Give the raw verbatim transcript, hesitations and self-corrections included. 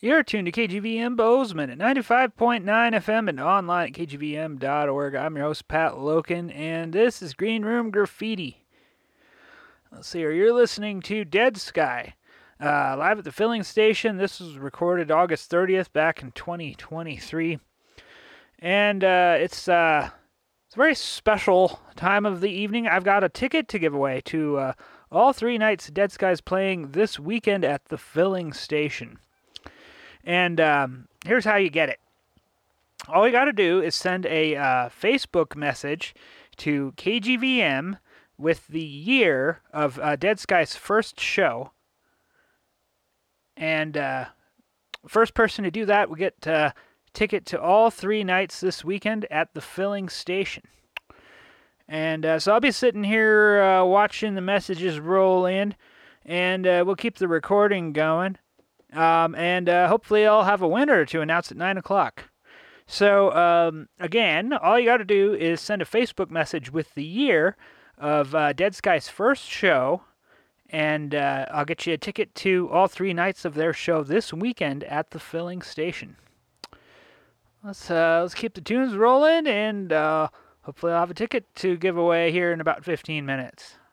You're tuned to K G V M Bozeman at ninety-five point nine F M and online at K G V M dot org. I'm your host, Pat Loken, and this is Green Room Graffiti. Let's see here. You're listening to Dead Sky, uh, live at the filling station. This was recorded August thirtieth back in twenty twenty-three. And uh, it's, uh, it's a very special time of the evening. I've got a ticket to give away to uh, all three nights Dead Sky's playing this weekend at the filling station. And um, here's how you get it. All you got to do is send a uh, Facebook message to K G V M with the year of uh, Dead Sky's first show. And uh, first person to do that will get a uh, ticket to all three nights this weekend at the filling station. And uh, so I'll be sitting here uh, watching the messages roll in, and uh, we'll keep the recording going. Um, and uh, hopefully I'll have a winner to announce at nine o'clock. So, um, again, all you got to do is send a Facebook message with the year of uh, Dead Sky's first show, and uh, I'll get you a ticket to all three nights of their show this weekend at the filling station. Let's, uh, let's keep the tunes rolling, and uh, hopefully I'll have a ticket to give away here in about fifteen minutes.